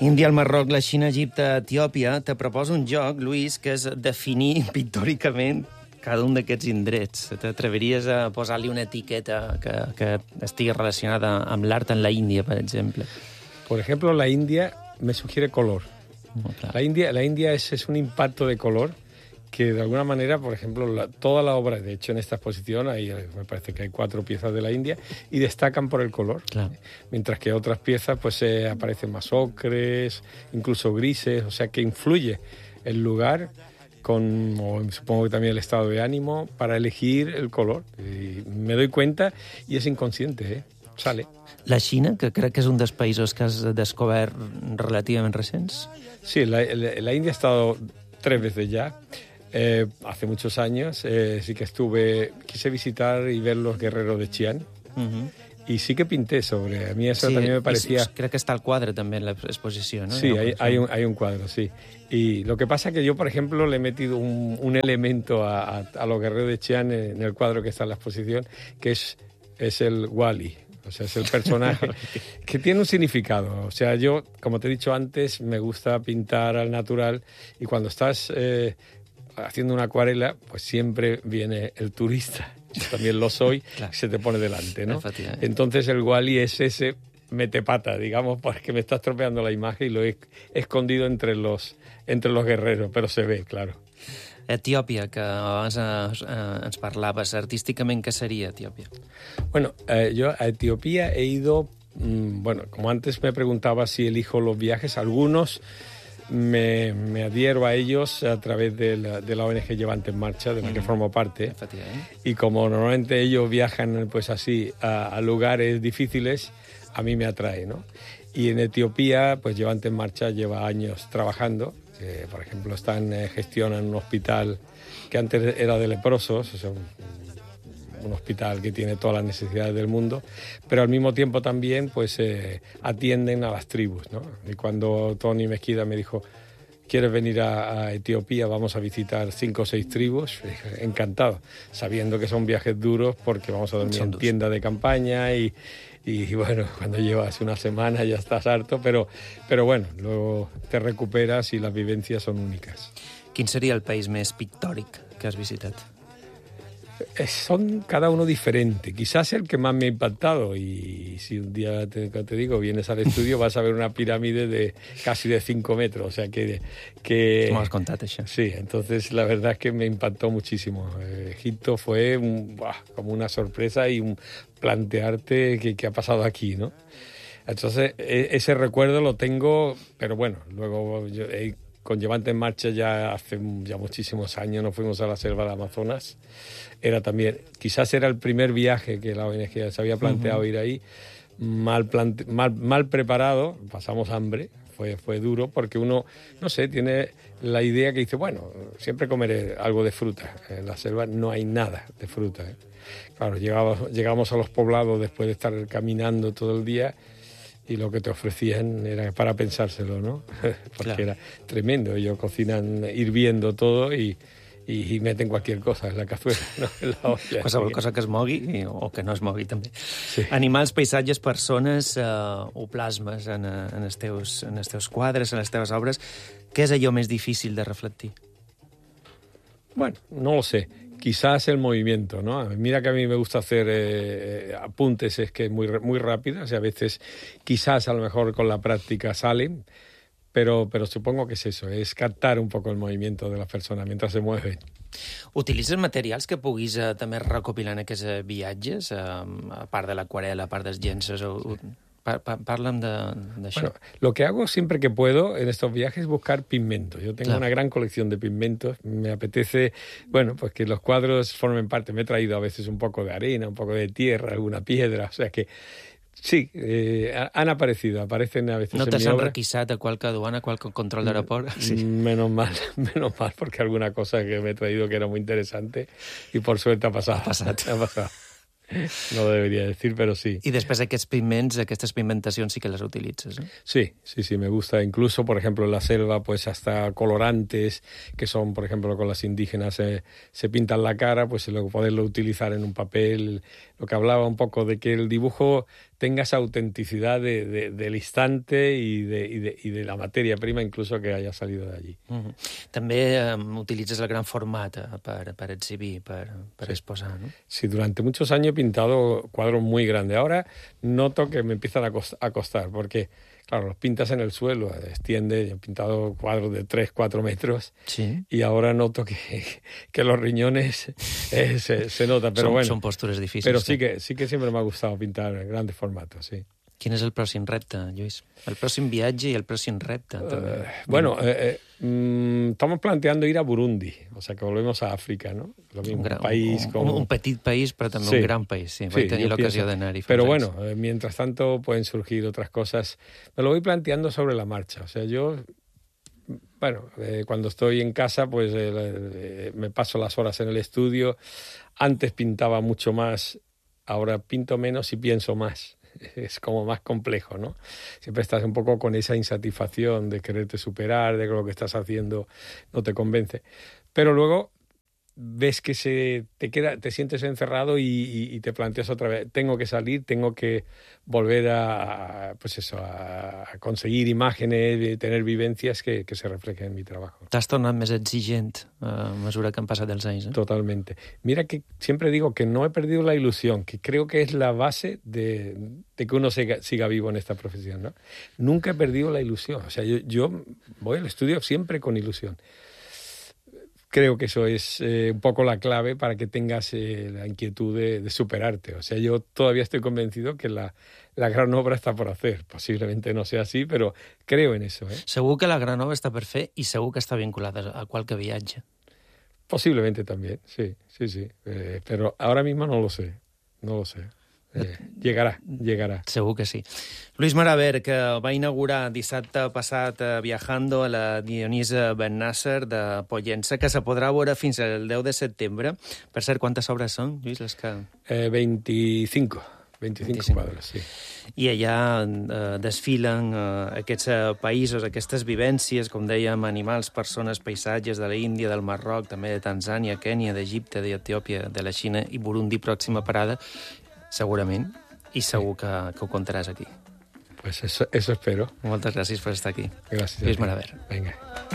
Índia, el Marroc, la Xina, Egipte, Etiòpia. Te proposo un joc, Lluís, que és definir pictòricament cada un d'aquests indrets. T'atreviries a posar-li una etiqueta que estigui relacionada amb l'art en la Índia, per exemple? Por ejemplo, la India me sugiere color. La India es un impacto de color que de alguna manera, por ejemplo, toda la obra, de hecho en esta exposición me parece que hay 4 piezas de la India y destacan por el color, claro. Mientras que otras piezas pues aparecen más ocres, incluso grises, o sea que influye el lugar o supongo que también el estado de ánimo para elegir el color. Y me doy cuenta y es inconsciente, sale. La Xina, que crec que és un dels països que has descobert relativament recents. Sí, la India ha estado 3 veces ya. Hace muchos años sí que quise visitar y ver los guerreros de Xi'an. Y sí que pinté sobre. A mí eso también me parecía... Crec que està el quadre també en l'exposició, ¿no? Sí, hay un cuadro, sí. Y lo que pasa es que yo, por ejemplo, le he metido un elemento a los guerreros de Xi'an en el cuadro que está en la exposición, que es el Wali. O sea, es el personaje que tiene un significado. O sea, yo, como te he dicho antes, me gusta pintar al natural y cuando estás haciendo una acuarela, pues siempre viene el turista. Yo también lo soy, claro. Se te pone delante, ¿no? Entonces el Wali es ese metepata, digamos, porque me está estropeando la imagen y lo he escondido entre los guerreros, pero se ve, claro. Etiòpia, que abans ens parlaves, artísticament, què seria Etiòpia? Bueno, yo a Etiopía he ido, como antes me preguntaba si elijo los viajes, algunos me adhiero a ellos a través de la ONG Llevante en Marcha, de la que formo parte, y como normalmente ellos viajan pues así a lugares difíciles, a mí me atrae, ¿no? Y en Etiopía, pues Llevante en Marcha lleva años trabajando. Por ejemplo, gestionan un hospital que antes era de leprosos, o sea, un hospital que tiene todas las necesidades del mundo, pero al mismo tiempo también pues atienden a las tribus, ¿no? Y cuando Tony Mezquida me dijo, ¿quieres venir a Etiopía? Vamos a visitar 5 o 6 tribus. Dije, encantado, sabiendo que son viajes duros porque vamos a dormir en tienda de campaña y bueno, cuando llevas una semana ya estás harto, pero bueno, luego te recuperas y las vivencias son únicas. Quin seria el país més pictòric que has visitat? Son cada uno diferente. Quizás el que más me ha impactado, y si un día te digo, vienes al estudio, vas a ver una pirámide de casi de 5 metros. O sea que m'ho has contat, això. Sí, entonces la verdad es que me impactó muchísimo. Egipto fue como una sorpresa y un plantearte qué ha pasado aquí, ¿no? Entonces ese recuerdo lo tengo, pero bueno, luego con Llevante en Marcha ya hace muchísimos años nos fuimos a la selva del Amazonas. Quizás era el primer viaje que la ONG se había planteado ir ahí, mal preparado, pasamos hambre, fue duro porque uno, no sé, tiene la idea que dice, bueno, siempre comeré algo de fruta. En la selva no hay nada de fruta, ¿eh? Claro, llegamos a los poblados después de estar caminando todo el día y lo que te ofrecían era para pensárselo, ¿no? Porque claro. Era tremendo. Ellos cocinan hirviendo todo y meten cualquier cosa en la cazuela, no? En la olla. Qualsevol cosa que es mogui o que no es mogui, també. Sí. Animals, paisatges, persones, ho plasmes en els teus quadres, en les teves obres. Què és allò més difícil de reflectir? Bueno, no lo sé. Quizás el movimiento, ¿no? Mira que a mí me gusta hacer apuntes, es que muy, muy rápidas y a veces quizás a lo mejor con la práctica salen, pero supongo que es eso, es captar un poco el movimiento de las personas mientras se mueven. Utilitzes materials que puguis també recopilar en aquests viatges, a part de l'aquarela, a part dels llenços? Parla'm d'això. Bueno, lo que hago siempre que puedo en estos viajes es buscar pigmentos. Yo tengo una gran colección de pigmentos. Me apetece, bueno, pues que los cuadros formen parte. Me he traído a veces un poco de arena, un poco de tierra, alguna piedra. O sea que sí, aparecen a veces no en mi obra. No t'has enriquissat a qualque aduana, a qualque control d'aeroport? Sí. Menos mal, porque alguna cosa que me he traído que era muy interesante y por suerte ha pasado. Ha passat. Ha pasado. No debería decir, pero sí. I després aquests pigments, aquestes pigmentacions sí que les utilitzes, ¿eh? Sí, me gusta. Incluso, por ejemplo, en la selva, pues hasta colorantes, que son, por ejemplo, con las indígenas se pintan la cara, pues luego poderlo utilizar en un papel. Lo que hablaba un poco de que el dibujo tenga esa autenticidad del instante y de la materia prima, incluso que haya salido de allí. També utilitzes el gran format per exhibir, per exposar, ¿no? Sí, durante muchos años he pintado cuadros muy grandes. Ahora noto que me empiezan a costar, porque, claro, los pintas en el suelo, extiende. He pintado cuadros de 3, 4 metros, sí. Y ahora noto que los riñones se nota, pero bueno. Son postures difícils. Pero sí que siempre me ha gustado pintar en grandes formatos, sí. Quin és el pròxim repte, Lluís? El pròxim viatge i el pròxim repte. Estamos planteando ir a Burundi, o sea que volvemos a África, ¿no? Lo mismo, un petit país, pero también un gran país, sí. Vaig tenir l'ocasió d'anar-hi. Pero bueno, mientras tanto pueden surgir otras cosas. Me lo voy planteando sobre la marcha, o sea, yo... Bueno, cuando estoy en casa, pues me paso las horas en el estudio. Antes pintaba mucho más, ahora pinto menos y pienso más. Es como más complejo, ¿no? Siempre estás un poco con esa insatisfacción de quererte superar, de que lo que estás haciendo no te convence. Pero luego ves que te sientes encerrado y te planteas otra vez, tengo que salir, tengo que volver a conseguir imágenes, tener vivencias que se reflejen en mi trabajo. T'has tornat més exigent a mesura que han passat els anys, ¿eh? Totalmente. Mira que siempre digo que no he perdido la ilusión, que creo que es la base de que uno siga vivo en esta profesión, ¿no? Nunca he perdido la ilusión. O sea, yo voy al estudio siempre con ilusión. Creo que eso es un poco la clave para que tengas la inquietud de superarte. O sea, yo todavía estoy convencido que la gran obra está por hacer. Posiblemente no sea así, pero creo en eso, ¿eh? Segur que la gran obra està per fer i segur que està vinculada a qualque viatge. Posiblemente también, sí. Pero ahora mismo no lo sé. Llegarà. Segur que sí. Luis Maraver, que va inaugurar dissabte passat Viajando a la Dionisa Ben Nasser de Pollença, que se podrà veure fins al 10 de setembre. Per cert, quantes obres són, Lluís, les que... 25 quadres, sí. I allà desfilen aquests països, aquestes vivències, com dèiem, animals, persones, paisatges de l'Índia, del Marroc, també de Tanzània, Kènia, d'Egipte, d'Etiòpia, de la Xina i Burundi, pròxima parada, segurament, i segur que ho contaràs aquí. Pues eso espero. Moltes gràcies per estar aquí. Gràcies. Lluís Maraver. Venga.